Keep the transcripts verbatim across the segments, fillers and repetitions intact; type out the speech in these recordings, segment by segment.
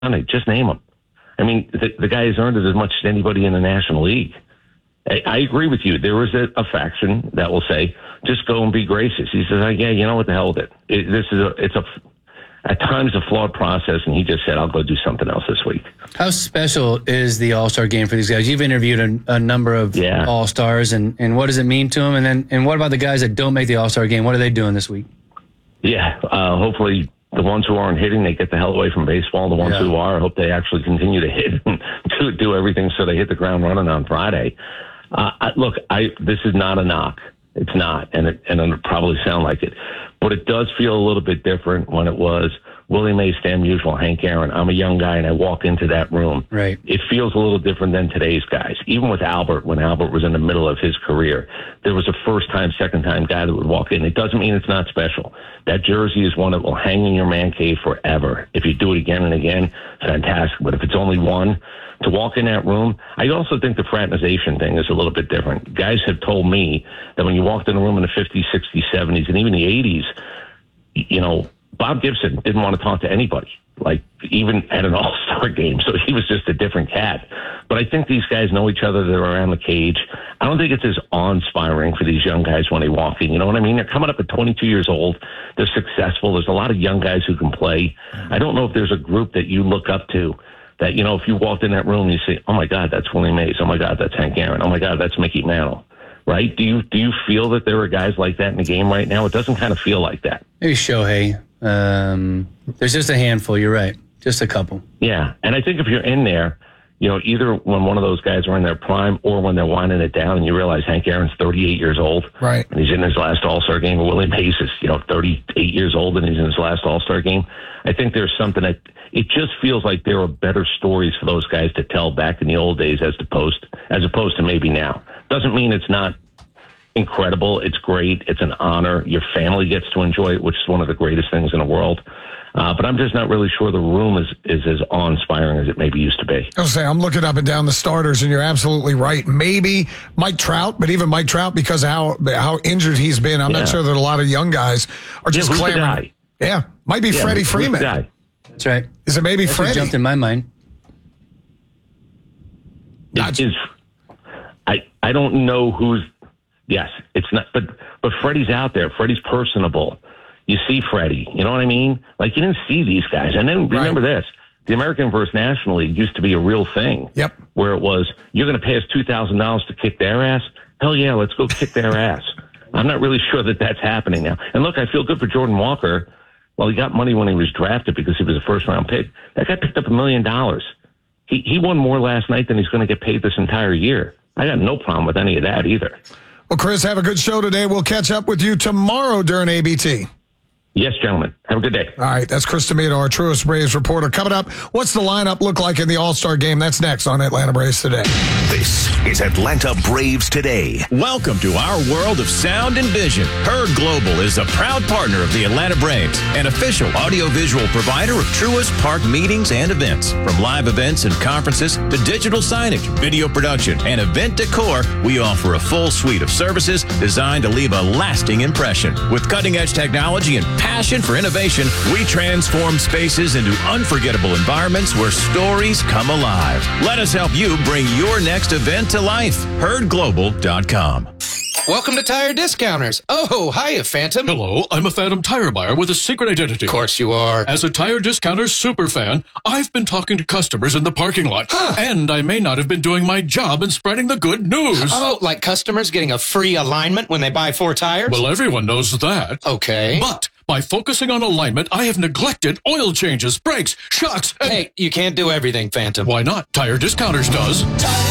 on it. Just name them. I mean, the, the guy has earned it as much as anybody in the National League. I, I agree with you. There is a, a faction that will say, just go and be gracious. He says, oh, yeah, you know what the hell with it. it this is a, it's a, at times a flawed process, and he just said, I'll go do something else this week. How special is the All-Star game for these guys? You've interviewed a, a number of yeah. All-Stars, and, and what does it mean to them? And then, and what about the guys that don't make the All-Star game? What are they doing this week? Yeah, uh, hopefully the ones who aren't hitting, they get the hell away from baseball. The ones yeah. who are, I hope they actually continue to hit and do, do everything so they hit the ground running on Friday. Uh, I, look, I this is not a knock. It's not, and it, and it'll probably sound like it. But it does feel a little bit different when it was Willie Mays, Stan Musial, Hank Aaron. I'm a young guy, and I walk into that room. Right. It feels a little different than today's guys. Even with Albert, when Albert was in the middle of his career, there was a first-time, second-time guy that would walk in. It doesn't mean it's not special. That jersey is one that will hang in your man cave forever. If you do it again and again, fantastic. But if it's only one, to walk in that room, I also think the fraternization thing is a little bit different. Guys have told me that when you walked in a room in the fifties, sixties, seventies, and even the eighties, you know, Bob Gibson didn't want to talk to anybody, like even at an all-star game. So he was just a different cat. But I think these guys know each other. They're around the cage. I don't think it's as awe-inspiring for these young guys when they walk in. You know what I mean? They're coming up at twenty-two years old. They're successful. There's a lot of young guys who can play. I don't know if there's a group that you look up to that, you know, if you walked in that room, you say, oh, my God, that's Willie Mays. Oh, my God, that's Hank Aaron. Oh, my God, that's Mickey Mantle. Right? Do you do you feel that there are guys like that in the game right now? It doesn't kind of feel like that. Maybe Shohei. Um, there's just a handful. You're right. Just a couple. Yeah. And I think if you're in there, you know, either when one of those guys are in their prime or when they're winding it down and you realize Hank Aaron's thirty-eight years old. Right. And he's in his last All-Star game. And Willie Mays is, you know, thirty-eight years old and he's in his last All-Star game. I think there's something that it just feels like there are better stories for those guys to tell back in the old days as opposed, as opposed to maybe now. Doesn't mean it's not incredible. It's great. It's an honor. Your family gets to enjoy it, which is one of the greatest things in the world. Uh, but I'm just not really sure the room is, is as awe-inspiring as it maybe used to be. I was saying, I'm looking up and down the starters, and you're absolutely right. Maybe Mike Trout, but even Mike Trout, because of how how injured he's been, I'm yeah. not sure that a lot of young guys are just yeah, clamoring. Yeah, might be yeah, Freddie Freeman. Guy? That's right. Is it maybe That's Freddie? Jumped in my mind. It is. I I don't know who's. Yes, it's not. But but Freddie's out there. Freddie's personable. You see Freddie. You know what I mean? Like, you didn't see these guys. And then remember right. this. The American versus National League used to be a real thing. Yep. Where it was, you're going to pay us two thousand dollars to kick their ass? Hell yeah, let's go kick their ass. I'm not really sure that that's happening now. And look, I feel good for Jordan Walker. Well, he got money when he was drafted because he was a first-round pick. That guy picked up a million dollars. He he won more last night than he's going to get paid this entire year. I got no problem with any of that either. Well, Chris, have a good show today. We'll catch up with you tomorrow during A B T. Yes, gentlemen. Have a good day. All right, that's Chris D'Amato, our Truist Braves reporter. Coming up, what's the lineup look like in the All-Star game? That's next on Atlanta Braves Today. This is Atlanta Braves Today. Welcome to our world of sound and vision. Herd Global is a proud partner of the Atlanta Braves, an official audiovisual provider of Truist Park meetings and events. From live events and conferences to digital signage, video production, and event decor, we offer a full suite of services designed to leave a lasting impression. With cutting-edge technology and passion for innovation, we transform spaces into unforgettable environments where stories come alive. Let us help you bring your next event to life. herd global dot com. Welcome to Tire Discounters. Oh, hiya, Phantom. Hello, I'm a Phantom tire buyer with a secret identity. Of course you are. As a Tire Discounters super fan, I've been talking to customers in the parking lot. Huh. And I may not have been doing my job in spreading the good news. Oh, like customers getting a free alignment when they buy four tires? Well, everyone knows that. Okay. But by focusing on alignment, I have neglected oil changes, brakes, shocks, and... Hey, you can't do everything, Phantom. Why not? Tire Discounters does.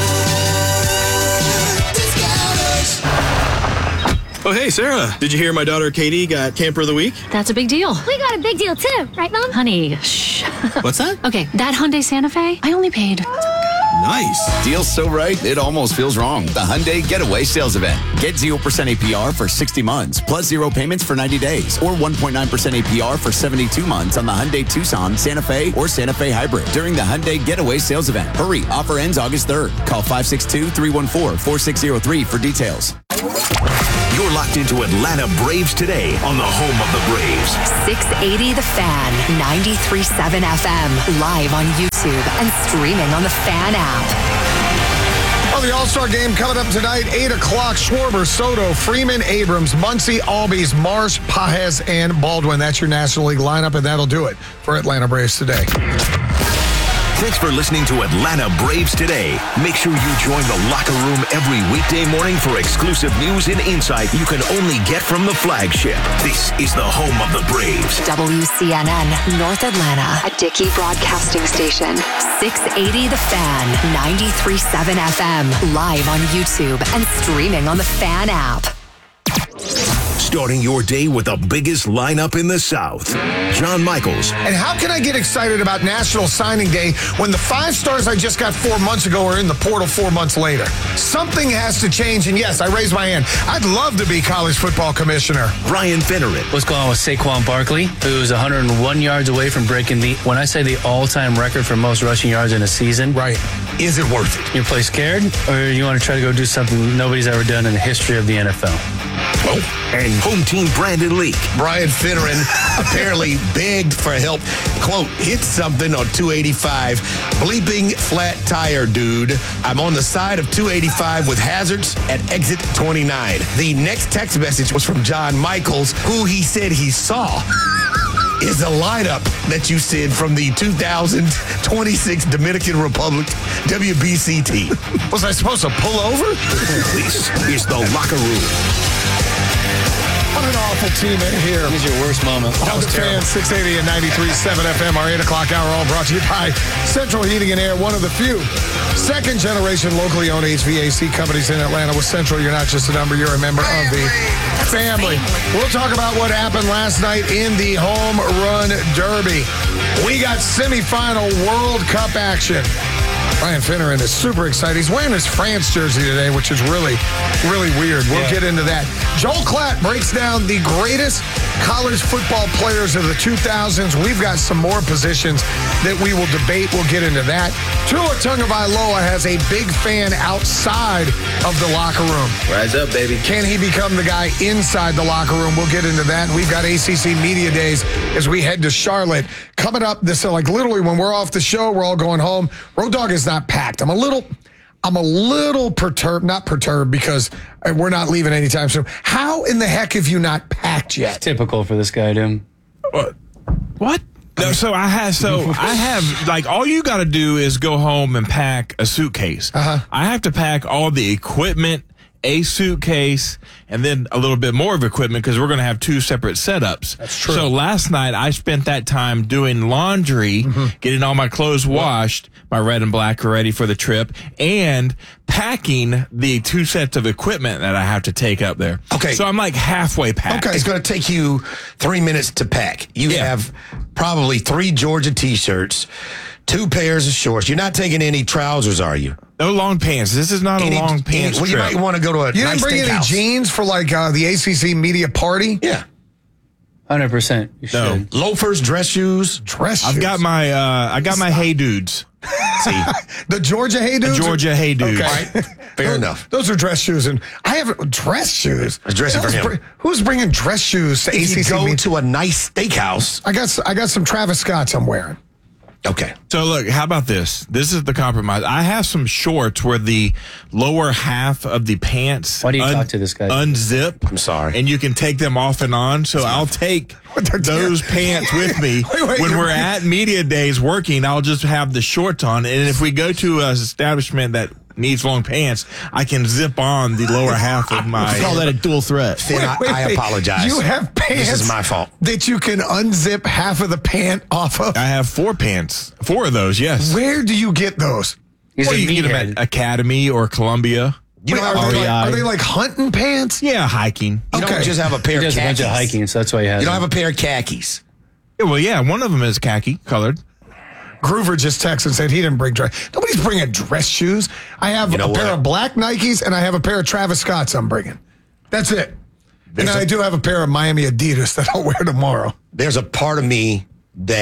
Oh, hey, Sarah. Did you hear my daughter Katie got Camper of the Week? That's a big deal. We got a big deal, too. Right, Mom? Honey, shh. What's that? Okay, that Hyundai Santa Fe, I only paid... Nice. Deal's so right, it almost feels wrong. The Hyundai Getaway Sales Event. Get zero percent A P R for sixty months, plus zero payments for ninety days, or one point nine percent A P R for seventy-two months on the Hyundai Tucson, Santa Fe, or Santa Fe Hybrid during the Hyundai Getaway Sales Event. Hurry, offer ends August third. Call five six two, three one four, four six zero three for details. You're You're locked into Atlanta Braves Today on the home of the Braves. six eighty The Fan, ninety-three point seven F M, live on YouTube and streaming on the Fan app. Well, the All-Star Game coming up tonight, eight o'clock. Schwarber, Soto, Freeman, Abrams, Muncy, Albies, Marsh, Pages, and Baldwin. That's your National League lineup, and that'll do it for Atlanta Braves Today. Thanks for listening to Atlanta Braves Today. Make sure you join the locker room every weekday morning for exclusive news and insight you can only get from the flagship. This is the home of the Braves. W C N N, North Atlanta, a Dickey Broadcasting Station. six eighty The Fan, ninety-three point seven F M, live on YouTube and streaming on the Fan app. Starting your day with the biggest lineup in the South, John Michaels. And how can I get excited about National Signing Day when the five stars I just got four months ago are in the portal four months later? Something has to change, and yes, I raise my hand. I'd love to be college football commissioner. Ryan Finneran. What's going on with Saquon Barkley, who's one hundred one yards away from breaking the, when I say the all-time record for most rushing yards in a season. Right. Is it worth it? You play scared, or you want to try to go do something nobody's ever done in the history of the N F L? Oh, and home team Brandon Leak. Brian Finneran apparently begged for help. Quote, hit something on two eighty-five. Bleeping flat tire, dude. I'm on the side of two eighty-five with hazards at exit twenty-nine. The next text message was from John Michaels, who he said he saw is a lineup that you said from the two thousand twenty-six Dominican Republic W B C team. Was I supposed to pull over? This is the locker room. What an awful team in here. This is your worst moment. All the fans, six eighty and ninety-three point seven F M, our eight o'clock hour, all brought to you by Central Heating and Air, one of the few second generation locally owned H V A C companies in Atlanta. With Central, you're not just a number, you're a member of the family. We'll talk about what happened last night in the Home Run Derby. We got semifinal World Cup action. Ryan Finneran is super excited. He's wearing his France jersey today, which is really, really weird. We'll yeah. get into that. Joel Klatt breaks down the greatest college football players of the two thousands. We've got some more positions that we will debate. We'll get into that. Tua Tagovailoa has a big fan outside of the locker room. Rise up, baby. Can he become the guy inside the locker room? We'll get into that. We've got A C C Media Days as we head to Charlotte. Coming up, this like literally when we're off the show, we're all going home. Road Dog is not packed. I'm a little... I'm a little perturbed, not perturbed because we're not leaving anytime soon. How in the heck have you not packed yet? It's typical for this guy, Tim. What? What? No, so I have, so I have, like, all you got to do is go home and pack a suitcase. Uh-huh. I have to pack all the equipment, a suitcase, and then a little bit more of equipment because we're going to have two separate setups. That's true. So last night I spent that time doing laundry, mm-hmm. getting all my clothes washed, my red and black are ready for the trip, and packing the two sets of equipment that I have to take up there. Okay. So I'm like halfway packed. Okay. It's going to take you three minutes to pack. You Yeah. have probably three Georgia T-shirts, two pairs of shorts. You're not taking any trousers, are you? No long pants. This is not Any- a long pants any- Well, you trip. might want to go to a You nice didn't bring any steakhouse. jeans for like uh, the A C C media party? Yeah. one hundred percent. You No. should. Loafers, dress shoes. Dress shoes. I've got my uh, I got my Hey Dudes. See, the Georgia Hey Dudes? Georgia Hey Dudes. Okay. fair those, enough. Those are dress shoes. And I have dress shoes. I was dressing for Who's him. br- Who's bringing dress shoes to A If C you C go media? to a nice steakhouse. I got, s- I got some Travis Scotts I'm wearing. Okay. So look, how about this? This is the compromise. I have some shorts where the lower half of the pants Why do you talk to this guy? unzip. I'm sorry. And you can take them off and on. So I'll take those pants with me Wait, wait, when you're- we're at media days working. I'll just have the shorts on, and if we go to an establishment that needs long pants, I can zip on the lower half of my. We call that a dual threat. Finn, Wait, I, wait, I wait. apologize. You have pants. This is my fault. That you can unzip half of the pant off of. I have four pants, four of those. Yes. Where do you get those? He's Well, a you can get them meathead. at Academy or Columbia. You Wait, don't, are, have, they like, R E I. are they like hunting pants? Yeah, hiking. you Okay. don't just have a pair He of does a bunch khakis. of hiking, so that's why he has You don't them. have a pair of khakis. Yeah, well, yeah, one of them is khaki colored. Groover just texted and said he didn't bring dress. Nobody's bringing dress shoes. I have You know a pair what? of black Nikes and I have a pair of Travis Scotts I'm bringing. That's it. There's and a- I do have a pair of Miami Adidas that I'll wear tomorrow. There's a part of me that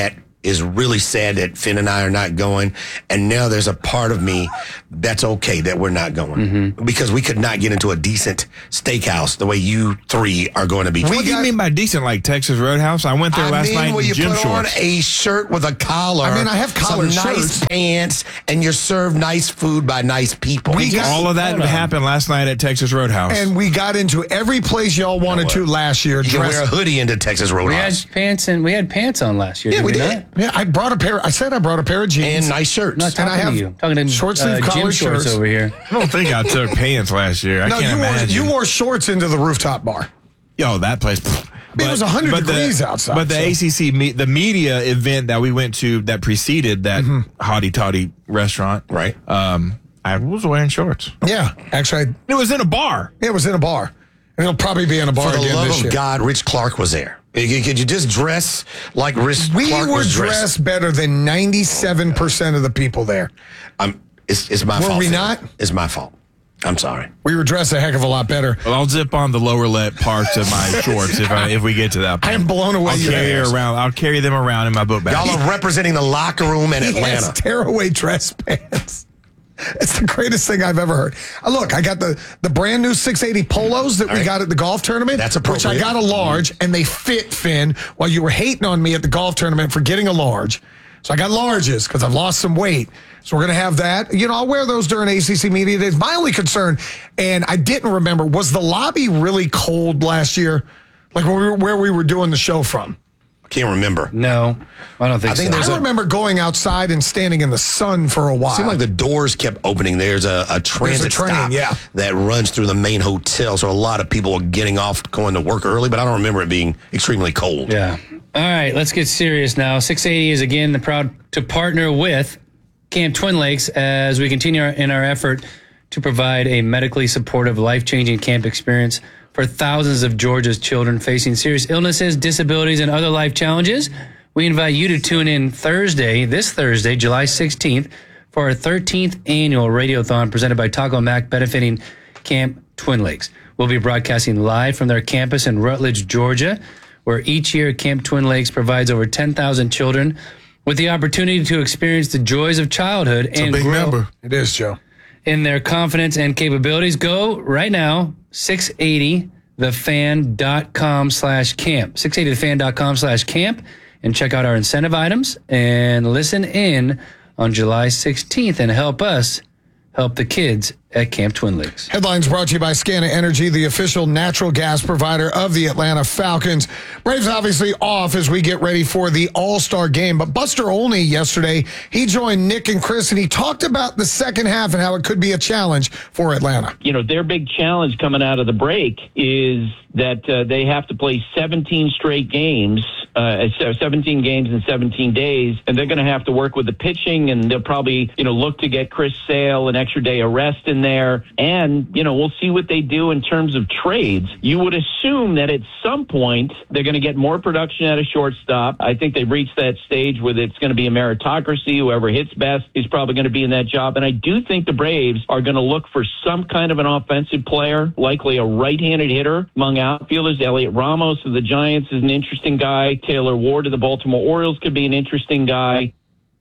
is really sad that Finn and I are not going. And now there's a part of me that's okay that we're not going Mm-hmm. because we could not get into a decent steakhouse the way you three are going to be. What do you mean by decent? Like Texas Roadhouse? I went there I last mean, night where in you gym put shorts. on a shirt with a collar. I mean, I have collared some nice shirts. pants, and you're served nice food by nice people. We got- All of that happened last night at Texas Roadhouse. And we got into every place y'all wanted to last year. You can dressed- wear a hoodie into Texas We had Roadhouse. pants and we had pants on last year. Yeah, did we we did. not? Yeah, I brought a pair. I said I brought a pair of jeans And nice shirts. I'm not talking And I have to you. Talking to short sleeve uh, gym collared shorts shirts over here. I don't think I took pants last year. I no, can't you wore, imagine. you wore shorts into the rooftop bar. Yo, that place. It was one hundred but the- degrees outside, But the so- A C C, me, the media event that we went to that preceded that Mm-hmm. hottie toddy restaurant, Right. Um, I was wearing shorts. Yeah, actually, I, It was in a bar. it was in a bar. And it'll probably be in a bar For the again love this of year. God, Rich Clark was there. Could could you just dress like Rich We Clark were was dressed dressed? better than ninety-seven percent of the people there. I'm, it's, it's my Were fault. we Phil. not? It's my fault. I'm sorry. We were dressed a heck of a lot better. Well, I'll zip on the lower lip parts of my shorts if I, if we get to that point. I am blown away. I'll you carry guys. it around. I'll carry them around in my book bag. Y'all are representing the locker room in He Atlanta. has tearaway dress pants. It's the greatest thing I've ever heard. Uh, look, I got the, the brand new six eighty polos that All we right. got at the golf tournament. That's Which I appropriate. got a large, and they fit, Finn, while you were hating on me at the golf tournament for getting a large. So I got larges because I've lost some weight. So we're going to have that. You know, I'll wear those during A C C Media Days. My only concern, and I didn't remember, was the lobby really cold last year? Like where we were, where we were doing the show from? I can't remember. No, I don't think I think so. there's I a- remember going outside and standing in the sun for a while. It seemed like the doors kept opening. There's a, a transit train, stop yeah. that runs through the main hotel. So a lot of people are getting off going to work early, but I don't remember it being extremely cold. Yeah. All right, let's get serious now. six eighty is again the proud to partner with Camp Twin Lakes as we continue our, in our effort to provide a medically supportive, life-changing camp experience for thousands of Georgia's children facing serious illnesses, disabilities, and other life challenges. We invite you to tune in Thursday, this Thursday, July sixteenth, for our thirteenth annual Radiothon presented by Taco Mac, benefiting Camp Twin Lakes. We'll be broadcasting live from their campus in Rutledge, Georgia, where each year Camp Twin Lakes provides over ten thousand children with the opportunity to experience the joys of childhood It's and a big grow number. It is, Joe. in their confidence and capabilities. Go right now, six eighty the fan dot com slash camp, six eighty the fan dot com slash camp, and check out our incentive items and listen in on July sixteenth and help us help the kids at Camp Twin Lakes. Headlines brought to you by Scana Energy, the official natural gas provider of the Atlanta Falcons. Braves obviously off as we get ready for the All-Star game, but Buster Olney yesterday, he joined Nick and Chris, and he talked about the second half and how it could be a challenge for Atlanta. You know, their big challenge coming out of the break is that uh, they have to play seventeen straight games, uh, seventeen games in seventeen days, and they're going to have to work with the pitching, and they'll probably, you know, look to get Chris Sale an extra day of rest in there, and, you know, we'll see what they do in terms of trades. You would assume that at some point they're going to get more production at a shortstop. I think they've reached that stage where it's going to be a meritocracy. Whoever hits best is probably going to be in that job, and I do think the Braves are going to look for some kind of an offensive player, likely a right-handed hitter among outfielders. Elliot Ramos of the Giants is an interesting guy. Taylor Ward of the Baltimore Orioles could be an interesting guy.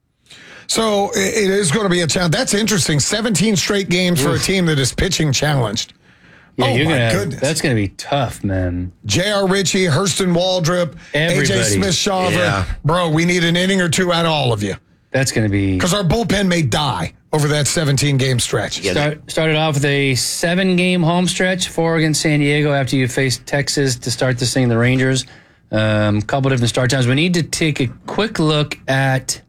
So it is going to be a challenge. That's interesting. seventeen straight games for a team that is pitching challenged. Yeah, oh, you're my gonna have, goodness. that's going to be tough, man. J R. Ritchie, Hurston Waldrop, A J Everybody. Smith-Shawver. Yeah. Bro, we need an inning or two out of all of you. That's going to be... Because our bullpen may die over that seventeen-game stretch. Start, started off with a seven-game home stretch, four against San Diego after you faced Texas to start this thing, the Rangers. A um, couple different start times. We need to take a quick look at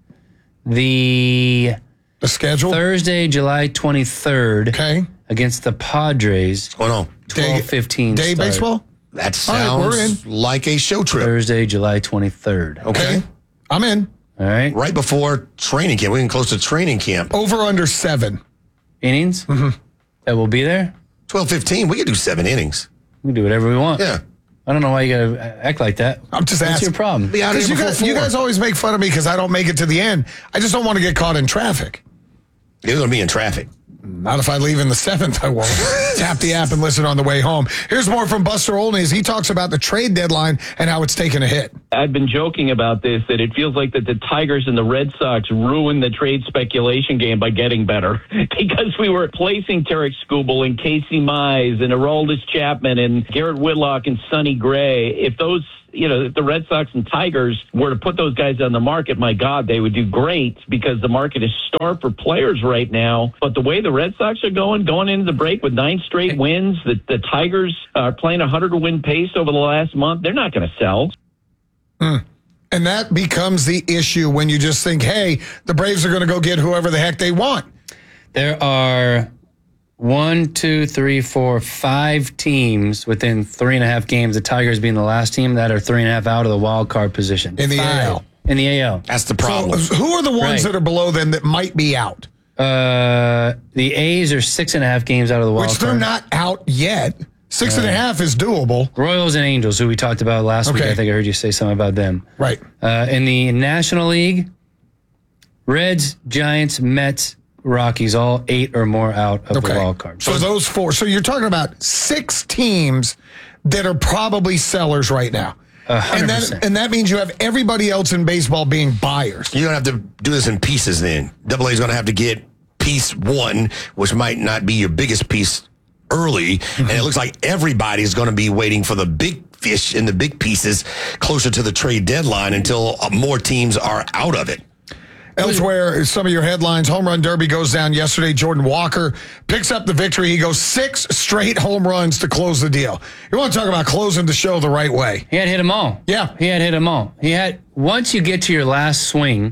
the, the schedule. Thursday, July twenty-third. Okay. Against the Padres. What's going on? twelve fifteen Day start. baseball? That All right, we're sounds in. like a show trip. Thursday, July twenty-third. Okay. I'm in. All right. Right before training camp. We're getting close to training camp. Over under seven. Innings? Mm-hmm. That will be there? twelve fifteen. We can do seven innings. We can do whatever we want. Yeah. I don't know why you got to act like that. I'm just What's asking. your problem? Be out Because here you before guys, you four. guys always make fun of me because I don't make it to the end. I just don't want to get caught in traffic. You're going to be in traffic. Not if I leave in the seventh, I won't. Tap the app and listen on the way home. Here's more from Buster Olney as he talks about the trade deadline and how it's taken a hit. I've been joking about this, that it feels like that the Tigers and the Red Sox ruined the trade speculation game by getting better because we were placing Tarek Skubal and Casey Mize and Aroldis Chapman and Garrett Whitlock and Sonny Gray. If those You know, if the Red Sox and Tigers were to put those guys on the market, my God, they would do great because the market is starved for players right now. But the way the Red Sox are going, going into the break with nine straight wins, the, the Tigers are playing a hundred-win pace over the last month. They're not going to sell. Mm. And that becomes the issue when you just think, hey, the Braves are going to go get whoever the heck they want. There are one, two, three, four, five teams within three and a half games, the Tigers being the last team, that are three and a half out of the wild card position. In the five. A L. In the A L. That's the problem. So who are the ones Right. that are below them that might be out? Uh, the A's are six and a half games out of the wild Which card. they're not out yet. Six uh, and a half is doable. Royals and Angels, who we talked about last Okay. week. I think I heard you say something about them. Right. Uh, in the National League, Reds, Giants, Mets, Rockies, all eight or more out of Okay. the wild card. So those four. So you're talking about six teams that are probably sellers right now. And that, and that means you have everybody else in baseball being buyers. You're going to have to do this in pieces then. Double A is going to have to get piece one, which might not be your biggest piece early. Mm-hmm. And it looks like everybody's going to be waiting for the big fish and the big pieces closer to the trade deadline until more teams are out of it. Elsewhere, some of your headlines, home run derby goes down yesterday. Jordan Walker picks up the victory. He goes six straight home runs to close the deal. You want to talk about closing the show the right way. He had hit them all. Yeah. He had hit them all. He had, once you get to your last swing,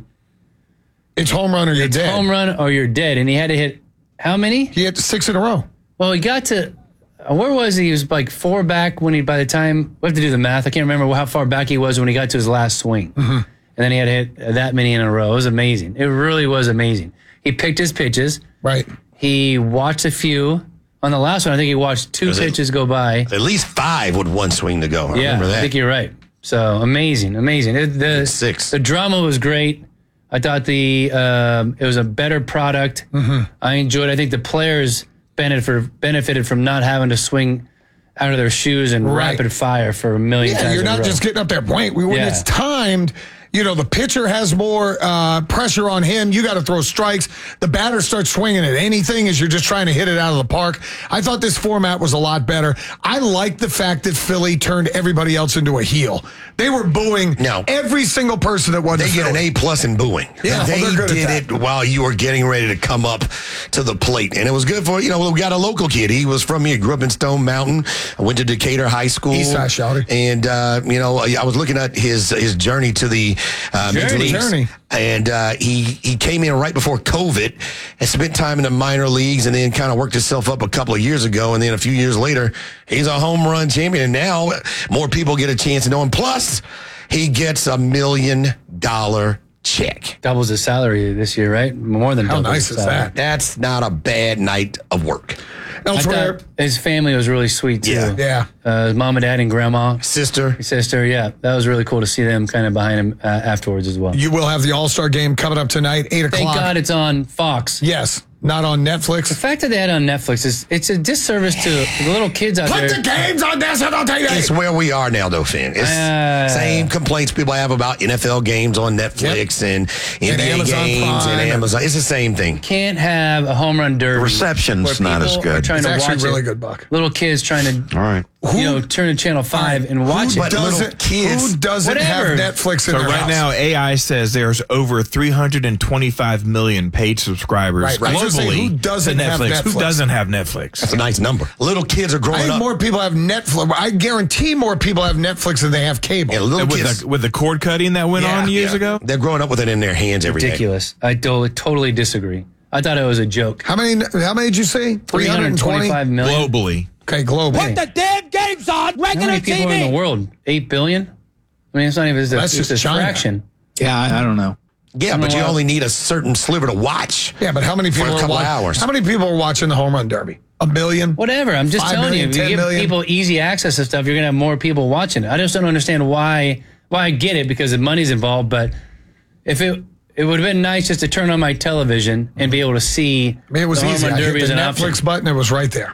it's home run or you're it's dead. home run or you're dead. And he had to hit how many? He hit six in a row. Well, he got to, where was he? He was like four back when he, by the time, we have to do the math. I can't remember how far back he was when he got to his last swing. Mm-hmm. And then he had to hit that many in a row. It was amazing. It really was amazing. He picked his pitches. Right. He watched a few. On the last one, I think he watched two pitches it, go by. At least five with one swing to go. I yeah, remember that. I think you're right. So amazing, amazing. It, the Six. The drama was great. I thought the um, it was a better product. Mm-hmm. I enjoyed. I think the players benefited benefited from not having to swing out of their shoes and Right. rapid fire for a million Yeah, times. you're in a not row. just getting up there. Point. When Yeah. it's timed, you know, the pitcher has more uh, pressure on him. You got to throw strikes. The batter starts swinging at anything as you're just trying to hit it out of the park. I thought this format was a lot better. I like the fact that Philly turned everybody else into a heel. They were booing No. every single person that wasn't They get an A plus in booing. Yeah, they well, they're good did at it while you were getting ready to come up to the plate, and it was good for you know. We got a local kid. He was from here, grew up in Stone Mountain. I went to Decatur High School, Eastside Shouter. and uh, you know I was looking at his his journey to the uh, major leagues, Journey. and uh, he he came in right before COVID and spent time in the minor leagues, and then kind of worked himself up a couple of years ago, and then a few years later, he's a home run champion, and now more people get a chance to know him. Plus, he gets a million dollar check. Doubles his salary this year, right? More than How doubles nice his is salary. that? That's not a bad night of work. I Elsewhere, thought his family was really sweet too. Yeah. yeah. Uh, his mom and dad and grandma, Sister. his sister. Yeah, that was really cool to see them kind of behind him uh, afterwards as well. You will have the All-Star game coming up tonight, eight o'clock. Thank God it's on Fox. Yes, not on Netflix. The fact that they had it on Netflix is it's a disservice to the little kids out Put there. the games on national T V. It's where we are now, though, Finn. It's Uh, same complaints people have about N F L games on Netflix and N B A Amazon games Prime. and Amazon. It's the same thing. Can't have a home run derby. Reception's where not as people good. are Trying It's to actually watch really it. good, Buck. Little kids trying to, All right. you know, turn to channel five and watch Who it. doesn't, kids- who doesn't Whatever. have Netflix in So their right house? now, A I says there's over three hundred twenty-five million paid subscribers Right, right. I was gonna globally say, who doesn't to have Netflix. Netflix? Who doesn't have Netflix? That's a nice number. Little kids are I growing think up. more people have Netflix. I guarantee more people have Netflix than they have cable. Yeah, little with kids. the, with the cord cutting that went Yeah, on years yeah. ago? They're growing up with it in their hands every day. Ridiculous. I totally, totally disagree. I thought it was a joke. How many? How many did you say? three hundred twenty-five million. Globally. Okay, global. Put the damn games on How regular many people T V. are in the world? Eight billion? I mean, it's not even it's a, That's it's just a China. fraction. Yeah, I, I don't know. Yeah, but you Well- only need a certain sliver to watch. Yeah, but how many For people a are couple watching? hours. How many people are watching the home run derby? A million? Whatever. I'm just Five telling million, you, if you ten give million? people easy access to stuff, you're gonna have more people watching it. I just don't understand why. Why I get it because the money's involved, but if it it would have been nice just to turn on my television and be able to see. I mean, it was the easy. Home I Run hit Derby the as an Netflix option. button. It was right there.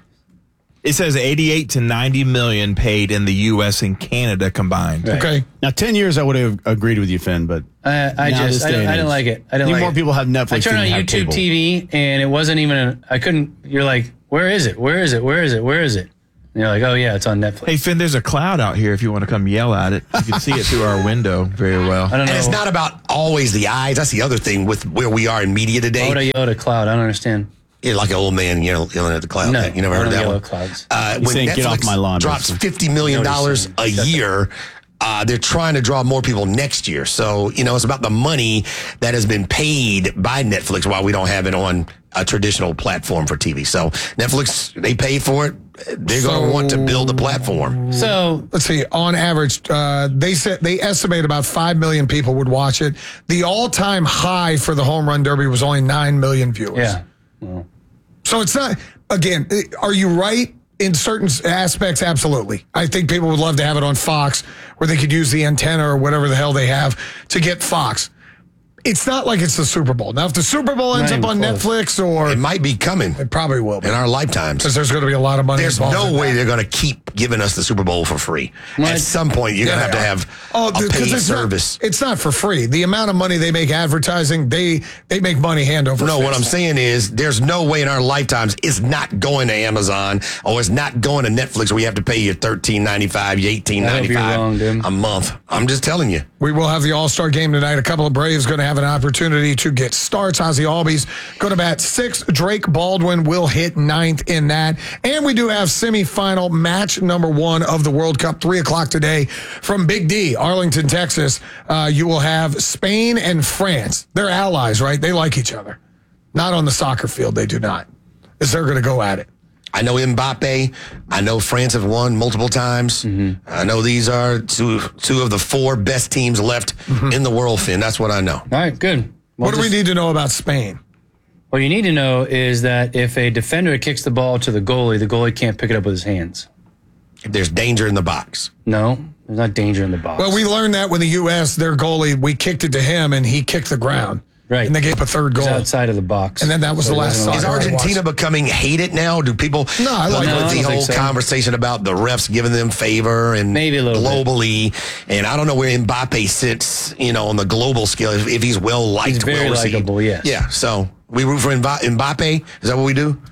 It says eighty-eight to ninety million paid in the U S and Canada combined. Right. Okay. Now, ten years, I would have agreed with you, Finn, but Uh, I now just, this I, day don't- and I didn't age. like it. I didn't I think like more it. people have Netflix I turned than on have YouTube cable. T V, and it wasn't even. A, I couldn't. You're like, where is it? Where is it? Where is it? Where is it? And you're like, oh yeah, it's on Netflix. Hey, Finn, there's a cloud out here if you want to come yell at it. You can see it through our window very well. I don't And know. it's not about always the eyes. That's the other thing with where we are in media Why would I today. yell at a cloud? I don't understand. You're like an old man yell- yelling at the cloud. No, you never I heard don't that yell one. at clouds. Uh, He's when saying, Netflix "Get off my lawn, drops Benson." fifty million dollars a Shut year, uh, they're trying to draw more people next year. So, you know, it's about the money that has been paid by Netflix while we don't have it on a traditional platform for T V. So Netflix, they pay for it. They're going to want to build a platform. So let's see. On average, uh, they said they estimate about five million people would watch it. The all-time high for the Home Run Derby was only nine million viewers. Yeah. Well, So it's not. Again, are you right? In certain aspects, absolutely. I think people would love to have it on Fox where they could use the antenna or whatever the hell they have to get Fox. It's not like it's the Super Bowl. Now, if the Super Bowl ends Not up on even close. Netflix or... It might be coming It probably will be. in our lifetimes. Because there's going to be a lot of money There's involved in no way that. they're going to keep giving us the Super Bowl for free. What? At some point, you're Yeah, going to they have are. to have Oh, a th- 'cause paid it's not- service. it's not for free. The amount of money they make advertising, they they make money hand over No, fist. what I'm saying is there's no way in our lifetimes it's not going to Amazon or it's not going to Netflix where you have to pay your thirteen ninety-five, your eighteen I hope you're ninety-five wrong, dude. a month. I'm just telling you. We will have the All-Star game tonight. A couple of Braves going to have an opportunity to get starts. Ozzie Albies going to bat sixth. Drake Baldwin will hit ninth in that. And we do have semifinal match number one of the World Cup, three o'clock today from Big D, Arlington, Texas. Uh, you will have Spain and France. They're allies, right? They like each other. Not on the soccer field. They do not. Is they're going to go at it. I know Mbappe. I know France have won multiple times. Mm-hmm. I know these are two two of the four best teams left in the world, Finn. That's what I know. all right, good. Well, What do we just- need to know about Spain? What you need to know is that if a defender kicks the ball to the goalie, the goalie can't pick it up with his hands. If there's danger in the box. No, there's not danger in the box. Well, we learned that when the U S, their goalie, we kicked it to him and he kicked the ground. Right. And they gave up a third It's goal. outside of the box. And then that was So the it last wasn't soccer Is allowed. I Argentina watched. becoming hated now? Do people No, I like put it. No, I the don't whole think so. conversation about the refs giving them favor and Maybe a little bit. globally? And I don't know where Mbappe sits, you know, on the global scale. If, if he's well liked, He's very well received. likable, yes. Yeah. So we root for Mba- Mbappe. Is that what we do?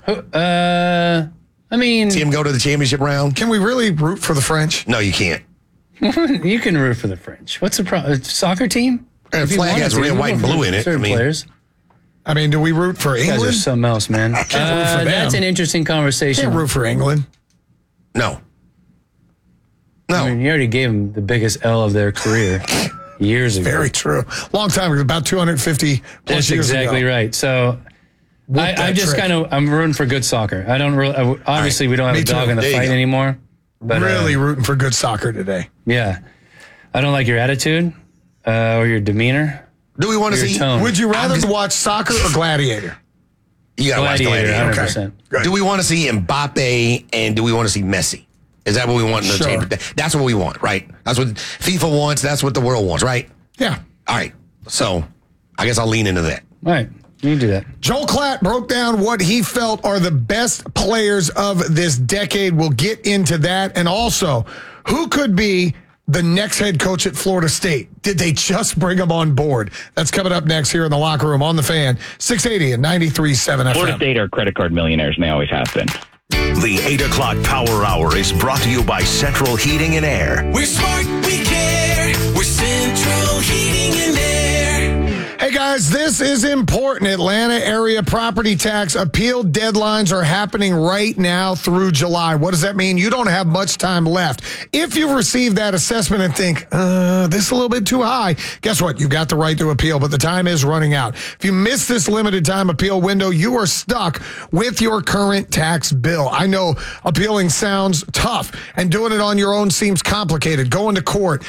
Uh, I mean, See him go to the championship round? Can we really root for the French? No, you can't. you can root for the French. What's the problem? Soccer team? And If you flag wanted has to, red, you white, and root for blue in it. certain I mean- players. I mean, do we root for You guys are England? something else, man. Can't root for Uh, them. that's an interesting conversation. Can't root for England. No. No. I mean, you already gave them the biggest L of their career years ago. Very true. Long time ago, about two hundred fifty plus That's years exactly ago. right. So Whoop I, that I just trick. kind of I'm rooting for good soccer. I don't really. I, obviously, we don't have Me a dog too. in the There you fight go. anymore. But really uh, rooting for good soccer today. yeah, I don't like your attitude uh, or your demeanor. Do we want or to your see? tone. Would you rather I'm just- watch soccer or Gladiator? You gotta watch Gladiator, Gladiator. one hundred Okay. percent. Good. Do we want to see Mbappe and do we want to see Messi? Is that what we want in the Sure. championship? That's what we want, right? That's what FIFA wants. That's what the world wants, right? Yeah. All right. So I guess I'll lean into that. All right, you can do that. Joel Klatt broke down what he felt are the best players of this decade. We'll get into that. And also, who could be the next head coach at Florida State? Did they just bring him on board? That's coming up next here in the locker room on the Fan, six eighty and ninety-three point seven F M. Florida State are credit card millionaires, and they always have been. The eight o'clock Power Hour is brought to you by Central Heating and Air. We're smart, we care. We're Central Heating and Air. Hey guys, this is important. Atlanta area property tax appeal deadlines are happening right now through July. What does that mean? You don't have much time left. If you've received that assessment and think, uh, this is a little bit too high, guess what? You've got the right to appeal, but the time is running out. If you miss this limited time appeal window, you are stuck with your current tax bill. I know appealing sounds tough, and doing it on your own seems complicated. Going to court,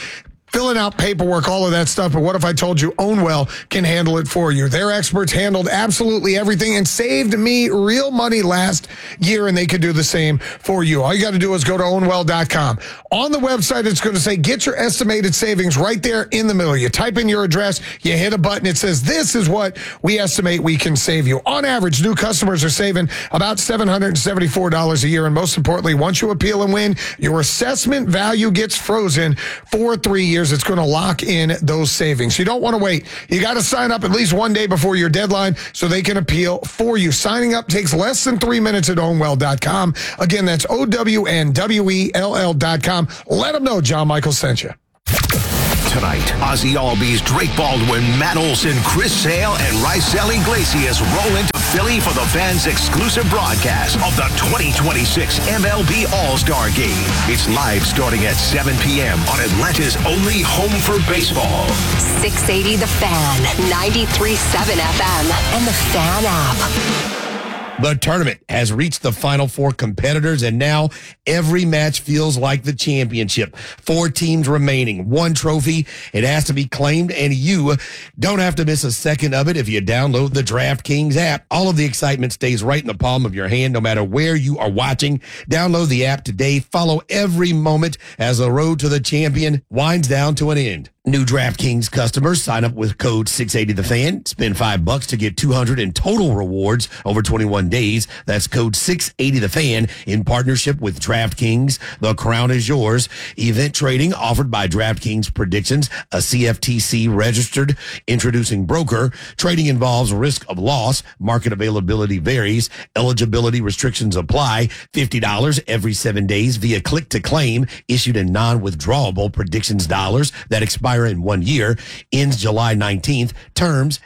filling out paperwork, all of that stuff. But what if I told you Ownwell can handle it for you? Their experts handled absolutely everything and saved me real money last year, and they could do the same for you. All you got to do is go to ownwell dot com. On the website, it's going to say, get your estimated savings right there in the middle. You type in your address, you hit a button, it says, this is what we estimate we can save you. On average, new customers are saving about seven hundred seventy-four dollars a year. And most importantly, once you appeal and win, your assessment value gets frozen for three years. It's going to lock in those savings. You don't want to wait. You got to sign up at least one day before your deadline so they can appeal for you. Signing up takes less than three minutes at ownwell dot com. Again, that's O W N W E L L dot com. Let them know John Michael sent you. Tonight, Ozzy Albies, Drake Baldwin, Matt Olson, Chris Sale, and Rysel Iglesias roll into Philly for the fans' exclusive broadcast of the twenty twenty-six M L B All-Star Game. It's live starting at seven p.m. on Atlanta's only home for baseball. six eighty The Fan, ninety-three point seven F M, and the Fan app. The tournament has reached the final four competitors, and now every match feels like the championship. Four teams remaining, one trophy. It has to be claimed, and you don't have to miss a second of it if you download the DraftKings app. All of the excitement stays right in the palm of your hand, no matter where you are watching. Download the app today. Follow every moment as the road to the champion winds down to an end. New DraftKings customers sign up with code six eighty the fan. Spend five bucks to get two hundred in total rewards over twenty-one days. That's code six eighty the fan in partnership with DraftKings. The crown is yours. Event trading offered by DraftKings Predictions, a C F T C registered introducing broker. Trading involves risk of loss. Market availability varies. Eligibility restrictions apply. fifty dollars every seven days via click to claim, issued in non-withdrawable predictions dollars that expire in one year, ends July nineteenth. Terms,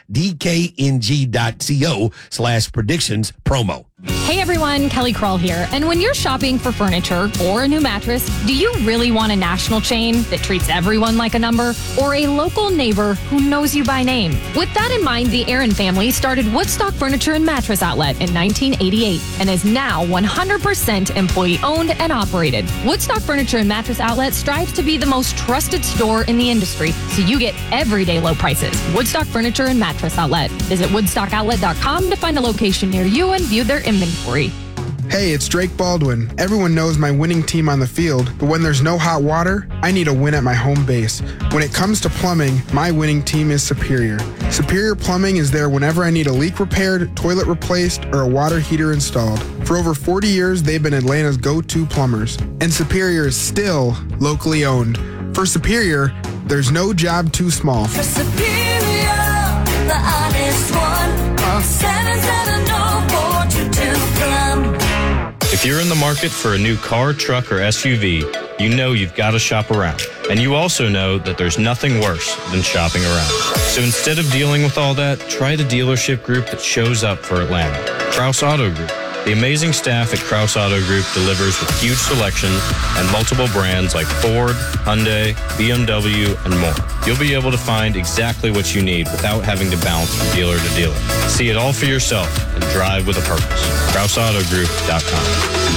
dkng.co slash predictions promo. Hey everyone, Kelly Kroll here. And when you're shopping for furniture or a new mattress, do you really want a national chain that treats everyone like a number, or a local neighbor who knows you by name? With that in mind, the Aaron family started Woodstock Furniture and Mattress Outlet in nineteen eighty-eight and is now one hundred percent employee owned and operated. Woodstock Furniture and Mattress Outlet strives to be the most trusted store in the industry, so you get everyday low prices. Woodstock Furniture and Mattress Outlet. Visit woodstock outlet dot com to find a location near you and view their inventory. Hey, it's Drake Baldwin. Everyone knows my winning team on the field, but when there's no hot water, I need a win at my home base. When it comes to plumbing, my winning team is Superior. Superior Plumbing is there whenever I need a leak repaired, toilet replaced, or a water heater installed. For over forty years, they've been Atlanta's go-to plumbers. And Superior is still locally owned. For Superior, there's no job too small. For Superior, the honest one, seven seven zero four two two Plum. If you're in the market for a new car, truck, or S U V, you know you've got to shop around. And you also know that there's nothing worse than shopping around. So instead of dealing with all that, try the dealership group that shows up for Atlanta, Kraus Auto Group. The amazing staff at Kraus Auto Group delivers with huge selection and multiple brands like Ford, Hyundai, B M W, and more. You'll be able to find exactly what you need without having to bounce from dealer to dealer. See it all for yourself and drive with a purpose. Kraus Auto Group dot com.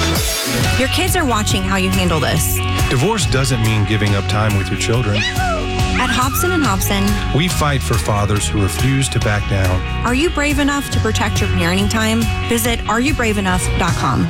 Your kids are watching how you handle this. Divorce doesn't mean giving up time with your children. At Hobson and Hobson, we fight for fathers who refuse to back down. Are you brave enough to protect your parenting time? Visit are you brave enough dot com.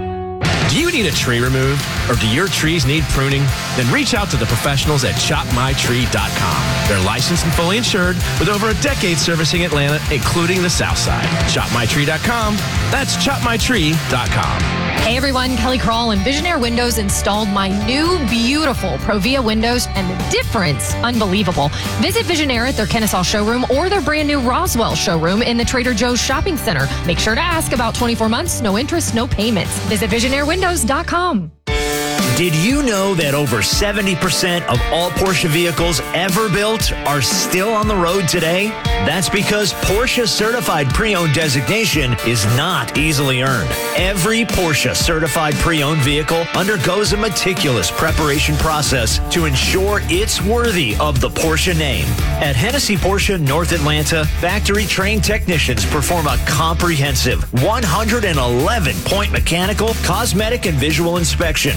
Do you need a tree removed, or do your trees need pruning? Then reach out to the professionals at chop my tree dot com. They're licensed and fully insured with over a decade servicing Atlanta, including the South Side. chop my tree dot com. That's chop my tree dot com. Hey everyone, Kelly Kroll and Visionaire Windows installed my new beautiful Provia windows, and the difference, unbelievable. Visit Visionaire at their Kennesaw showroom or their brand new Roswell showroom in the Trader Joe's shopping center. Make sure to ask about twenty-four months, no interest, no payments. Visit visionaire windows dot com. Did you know that over seventy percent of all Porsche vehicles ever built are still on the road today? That's because Porsche Certified Pre-Owned designation is not easily earned. Every Porsche Certified Pre-Owned vehicle undergoes a meticulous preparation process to ensure it's worthy of the Porsche name. At Hennessy Porsche North Atlanta, factory-trained technicians perform a comprehensive one hundred eleven point mechanical, cosmetic, and visual inspection, while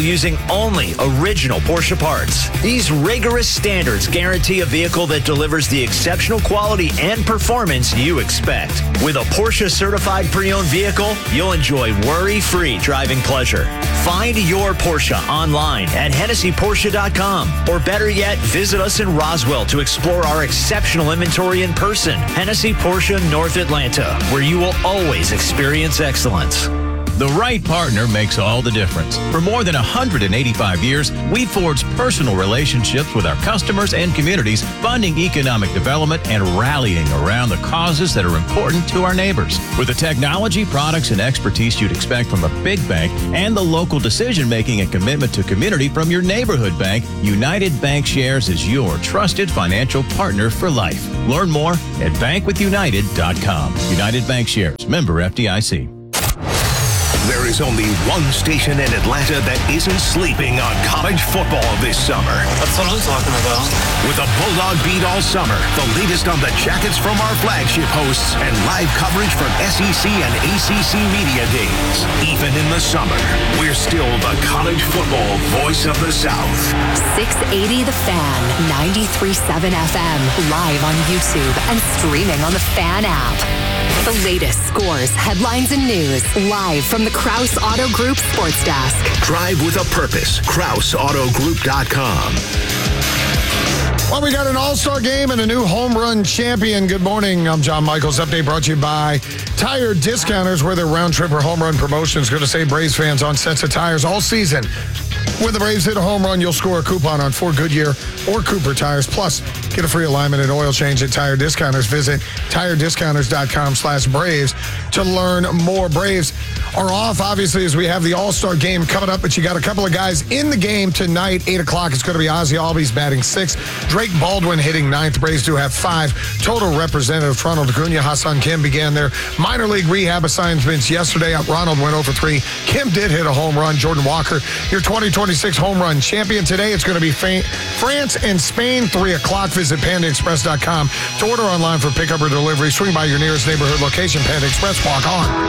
using only original Porsche parts. These rigorous standards guarantee a vehicle that delivers the exceptional quality and performance you expect. With a Porsche certified pre-owned vehicle, you'll enjoy worry-free driving pleasure. Find your Porsche online at Hennessy Porsche dot com, or better yet, visit us in Roswell to explore our exceptional inventory in person. Hennessy Porsche North Atlanta, where you will always experience excellence. The right partner makes all the difference. For more than one hundred eighty-five years, we've forged personal relationships with our customers and communities, funding economic development and rallying around the causes that are important to our neighbors. With the technology, products, and expertise you'd expect from a big bank, and the local decision-making and commitment to community from your neighborhood bank, United Bank Shares is your trusted financial partner for life. Learn more at bank with united dot com. United Bank Shares, member F D I C. There is only one station in Atlanta that isn't sleeping on college football this summer. That's what I'm talking about. With a Bulldog beat all summer, the latest on the Jackets from our flagship hosts, and live coverage from S E C and A C C media days. Even in the summer, we're still the college football voice of the South. six eighty The Fan, ninety-three point seven F M, live on YouTube and streaming on the Fan app. The latest scores, headlines, and news, live from the Krause Auto Group Sports Desk. Drive with a purpose. Krause Auto Group dot com. Well, we got an all-star game and a new home run champion. Good morning. I'm John Michaels. Update brought to you by Tire Discounters, where their round trip or home run promotion is going to save Braves fans on sets of tires all season. When the Braves hit a home run, you'll score a coupon on four Goodyear or Cooper tires. Plus, get a free alignment and oil change at Tire Discounters. Visit tire discounters dot com slash Braves to learn more. Braves are off, obviously, as we have the All-Star game coming up, but you got a couple of guys in the game tonight. eight o'clock, it's going to be Ozzie Albies batting sixth. Drake Baldwin hitting ninth. Braves do have five total representatives. Ronald Acuna, Hassan Kim began their minor league rehab assignments yesterday. Ronald went oh for three. Kim did hit a home run. Jordan Walker, your twenty twenty-six home run champion. Today it's going to be France and Spain, three o'clock. Visit panda express dot com to order online for pickup or delivery. Swing by your nearest neighborhood location. Panda Express, walk on.